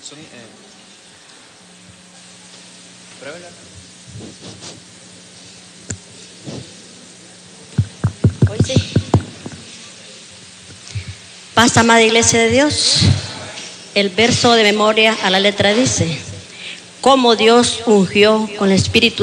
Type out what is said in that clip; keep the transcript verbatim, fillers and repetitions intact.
sonido. Eh. Pruébela. Hoy sí. Paz, amada Iglesia de Dios. El verso de memoria a la letra dice: como Dios ungió con el Espíritu